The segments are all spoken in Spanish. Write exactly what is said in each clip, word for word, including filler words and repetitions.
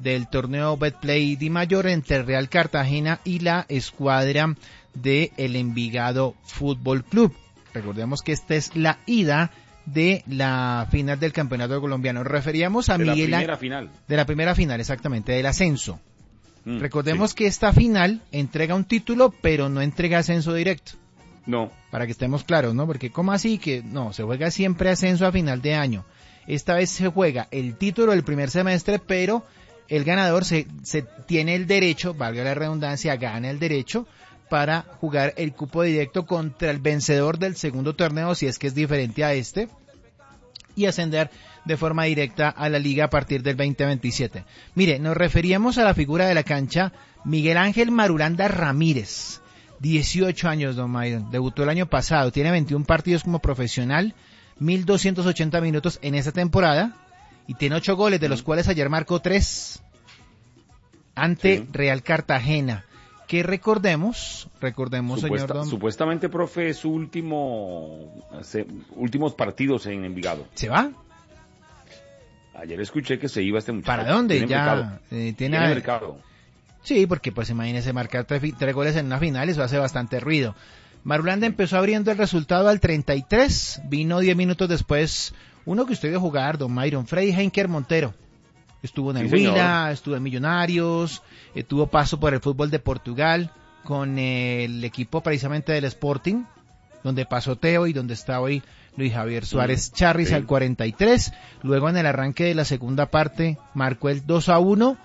del torneo Betplay Di Mayor entre Real Cartagena y la escuadra de el Envigado Fútbol Club. Recordemos que esta es la ida de la final del campeonato colombiano. Referíamos a de Miguel la primera final. De la primera final, exactamente, del ascenso. Mm, Recordemos sí. que esta final entrega un título, pero no entrega ascenso directo. No. Para que estemos claros, ¿no? Porque ¿cómo así? Que no, se juega siempre ascenso a final de año. Esta vez se juega el título del primer semestre, pero el ganador se, se tiene el derecho, valga la redundancia, gana el derecho para jugar el cupo directo contra el vencedor del segundo torneo, si es que es diferente a este, y ascender de forma directa a la liga a partir del veinte veintisiete. Mire, nos referíamos a la figura de la cancha, Miguel Ángel Marulanda Ramírez, dieciocho años, don Mayron, debutó el año pasado, tiene veintiún partidos como profesional, mil doscientos ochenta minutos en esta temporada, y tiene ocho goles, de los cuales ayer marcó tres ante sí. Real Cartagena. Que recordemos, recordemos, Supuesta, señor Don... Supuestamente, profe, es su último, se, últimos partidos en Envigado. ¿Se va? Ayer escuché que se iba este muchacho. ¿Para dónde? ¿Tiene ya mercado? Eh, ¿Tiene, ¿Tiene mercado? Sí, porque pues imagínese marcar tres, tres goles en una final, eso hace bastante ruido. Marulanda empezó abriendo el resultado al treinta y tres, vino diez minutos después uno que usted vio jugar, don Mayron, Freddy Henker Montero. Estuvo en el sí, Huila, estuvo en Millonarios, eh, tuvo paso por el fútbol de Portugal con eh, el equipo precisamente del Sporting, donde pasó Teo y donde está hoy Luis Javier Suárez mm, Charris sí. al cuarenta y tres. Luego en el arranque de la segunda parte marcó el dos a uno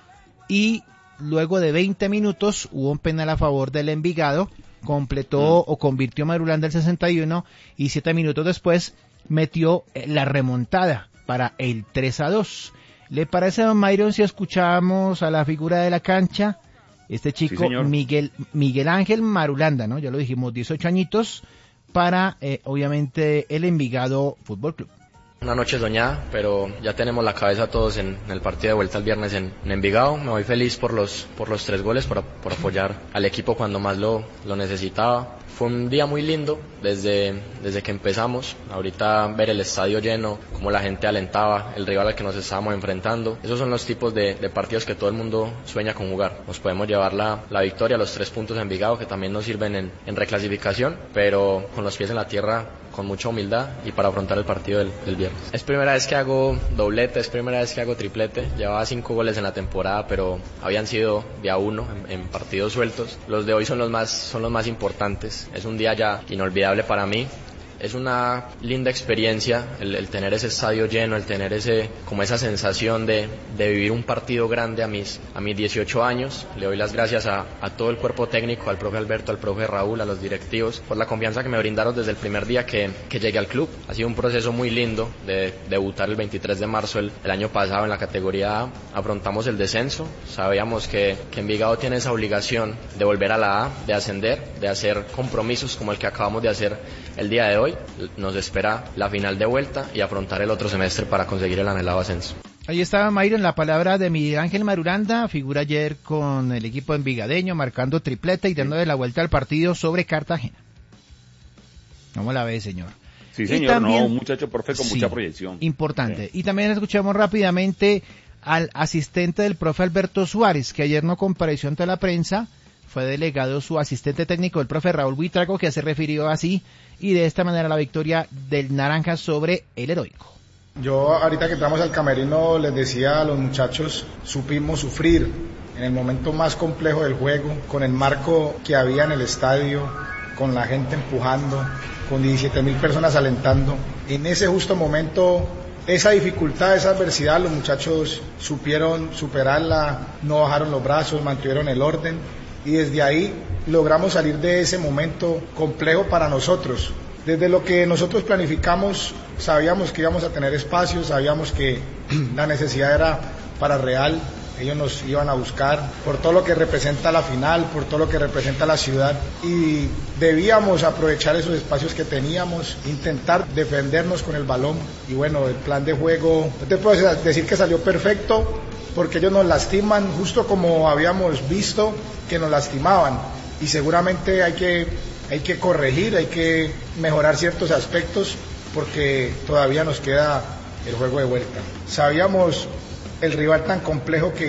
y luego de veinte minutos hubo un penal a favor del Envigado, completó mm. o convirtió Marulanda el sesenta y uno y siete minutos después metió la remontada para el tres a dos. ¿Le parece, don Mayron, si escuchamos a la figura de la cancha? Este chico, sí, Miguel Miguel Ángel Marulanda, ¿no? Ya lo dijimos, dieciocho añitos para, eh, obviamente, el Envigado Fútbol Club. Una noche soñada, pero ya tenemos la cabeza todos en, en el partido de vuelta el viernes en, en Envigado. Me voy feliz por los por los tres goles, por, por apoyar al equipo cuando más lo, lo necesitaba. Fue un día muy lindo desde, desde que empezamos. Ahorita ver el estadio lleno, cómo la gente alentaba, el rival al que nos estábamos enfrentando. Esos son los tipos de, de partidos que todo el mundo sueña con jugar. Nos podemos llevar la, la victoria, los tres puntos en Envigado, que también nos sirven en, en reclasificación, pero con los pies en la tierra, con mucha humildad y para afrontar el partido del, del viernes. Es primera vez que hago doblete, es primera vez que hago triplete. Llevaba cinco goles en la temporada, pero habían sido de a uno en, en partidos sueltos. Los de hoy son los más, son los más importantes. Es un día ya inolvidable para mí. Es una linda experiencia el, el tener ese estadio lleno, el tener ese como esa sensación de, de vivir un partido grande a mis a mis dieciocho años. Le doy las gracias a, a todo el cuerpo técnico, al profe Alberto, al profe Raúl, a los directivos, por la confianza que me brindaron desde el primer día que, que llegué al club. Ha sido un proceso muy lindo de debutar el veintitrés de marzo el, el año pasado en la categoría A. Afrontamos el descenso, sabíamos que, que Envigado tiene esa obligación de volver a la A, de ascender, de hacer compromisos como el que acabamos de hacer el día de hoy. Nos espera la final de vuelta y afrontar el otro semestre para conseguir el anhelado ascenso. Ahí estaba, Mayron, la palabra de Miguel Ángel Marulanda, figura ayer con el equipo envigadeño, marcando tripleta y dándole la vuelta al partido sobre Cartagena. ¿Cómo la ve, señor? Sí, señor, también, no, un muchacho profe con sí, mucha proyección. Importante. Sí. Y también escuchamos rápidamente al asistente del profe Alberto Suárez, que ayer no compareció ante la prensa. Fue delegado su asistente técnico, el profe Raúl Buitrago, que se refirió así y de esta manera a la victoria del Naranja sobre el Heroico. Yo ahorita que entramos al camerino les decía a los muchachos, supimos sufrir en el momento más complejo del juego, con el marco que había en el estadio, con la gente empujando, con diecisiete mil personas alentando. En ese justo momento, esa dificultad, esa adversidad, los muchachos supieron superarla, no bajaron los brazos, mantuvieron el orden. Y desde ahí logramos salir de ese momento complejo para nosotros. Desde lo que nosotros planificamos, sabíamos que íbamos a tener espacios, sabíamos que la necesidad era para Real, ellos nos iban a buscar por todo lo que representa la final, por todo lo que representa la ciudad, y debíamos aprovechar esos espacios que teníamos, intentar defendernos con el balón. Y bueno, el plan de juego, no te puedo decir que salió perfecto, porque ellos nos lastiman justo como habíamos visto que nos lastimaban, y seguramente hay que, hay que corregir, hay que mejorar ciertos aspectos, porque todavía nos queda el juego de vuelta. Sabíamos el rival tan complejo que